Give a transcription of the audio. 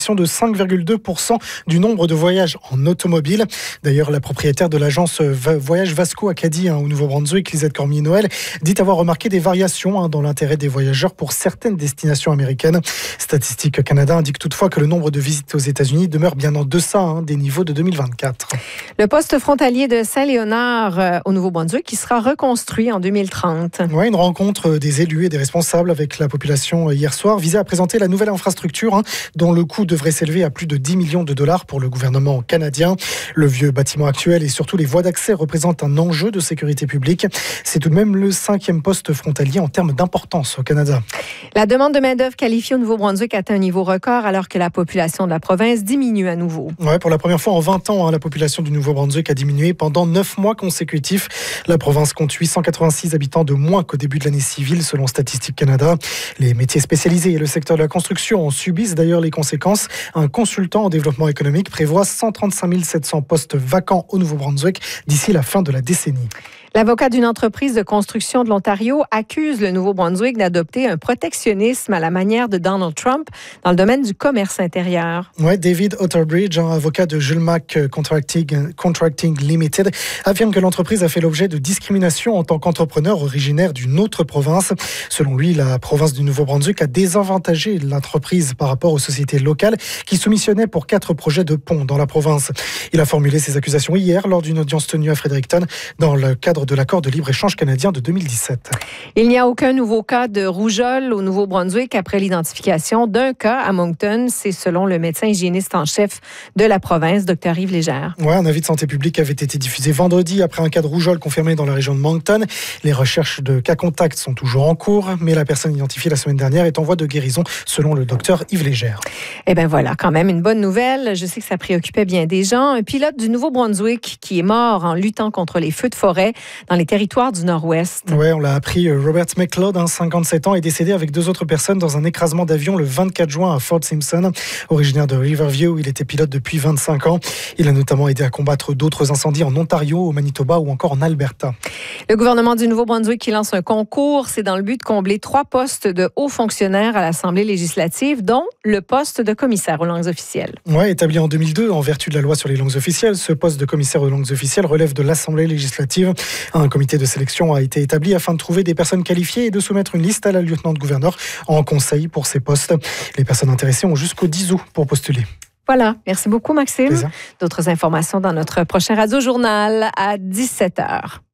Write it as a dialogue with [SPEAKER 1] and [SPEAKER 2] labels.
[SPEAKER 1] de 5,2% du nombre de voyages en automobile. D'ailleurs, la propriétaire de l'agence Voyage Vasco Acadie au Nouveau-Brunswick, Lisette Cormier-Noël, dit avoir remarqué des variations dans l'intérêt des voyageurs pour certaines destinations américaines. Statistique Canada indique toutefois que le nombre de visites aux États-Unis demeure bien en deçà des niveaux de 2024.
[SPEAKER 2] Le poste frontalier de Saint-Léonard au Nouveau-Brunswick qui sera reconstruit en 2030.
[SPEAKER 1] Ouais, une rencontre des élus et des responsables avec la population hier soir visait à présenter la nouvelle infrastructure dont le coût devrait s'élever à plus de 10 millions de dollars pour le gouvernement canadien. Le vieux bâtiment actuel et surtout les voies d'accès représentent un enjeu de sécurité publique. C'est tout de même le 5e poste frontalier en termes d'importance au Canada.
[SPEAKER 2] La demande de main-d'œuvre qualifiée au Nouveau-Brunswick atteint un niveau record alors que la population de la province diminue à nouveau.
[SPEAKER 1] Ouais, pour la première fois en 20 ans, la population du Nouveau-Brunswick a diminué pendant 9 mois consécutifs. La province compte 886 habitants de moins qu'au début de l'année civile, selon Statistique Canada. Les métiers spécialisés et le secteur de la construction en subissent d'ailleurs les conséquences. Un consultant en développement économique prévoit 135 700 postes vacants au Nouveau-Brunswick d'ici la fin de la décennie.
[SPEAKER 2] L'avocat d'une entreprise de construction de l'Ontario accuse le Nouveau-Brunswick d'adopter un protectionnisme à la manière de Donald Trump dans le domaine du commerce intérieur.
[SPEAKER 1] Ouais, David Otterbridge, avocat de Jules Mac Contracting Limited, affirme que l'entreprise a fait l'objet de discrimination en tant qu'entrepreneur originaire d'une autre province. Selon lui, la province du Nouveau-Brunswick a désavantagé l'entreprise par rapport aux sociétés locales qui soumissionnaient pour 4 projets de pont dans la province. Il a formulé ces accusations hier lors d'une audience tenue à Fredericton dans le cadre de l'accord de libre-échange canadien de 2017.
[SPEAKER 2] Il n'y a aucun nouveau cas de rougeole au Nouveau-Brunswick après l'identification d'un cas à Moncton. C'est selon le médecin hygiéniste en chef de la province, Dr Yves Légère.
[SPEAKER 1] Ouais, un avis de santé publique avait été diffusé vendredi après un cas de rougeole confirmé dans la région de Moncton. Les recherches de cas contacts sont toujours en cours, mais la personne identifiée la semaine dernière est en voie de guérison selon le Dr Yves Légère.
[SPEAKER 2] Eh bien voilà, quand même une bonne nouvelle. Je sais que ça préoccupait bien des gens. Un pilote du Nouveau-Brunswick qui est mort en luttant contre les feux de forêt dans les territoires du Nord-Ouest.
[SPEAKER 1] Oui, on l'a appris. Robert McLeod, 57 ans, est décédé avec 2 autres personnes dans un écrasement d'avion le 24 juin à Fort Simpson. Originaire de Riverview, il était pilote depuis 25 ans. Il a notamment aidé à combattre d'autres incendies en Ontario, au Manitoba ou encore en Alberta.
[SPEAKER 2] Le gouvernement du Nouveau-Brunswick qui lance un concours, c'est dans le but de combler 3 postes de hauts fonctionnaires à l'Assemblée législative, dont le poste de commissaire aux langues officielles.
[SPEAKER 1] Oui, établi en 2002 en vertu de la loi sur les langues officielles, ce poste de commissaire aux langues officielles relève de l'Assemblée législative. Un comité de sélection a été établi afin de trouver des personnes qualifiées et de soumettre une liste à la lieutenant-gouverneur en conseil pour ces postes. Les personnes intéressées ont jusqu'au 10 août pour postuler.
[SPEAKER 2] Voilà. Merci beaucoup, Maxime.
[SPEAKER 1] Plaisir.
[SPEAKER 2] D'autres informations dans notre prochain radio-journal à 17h.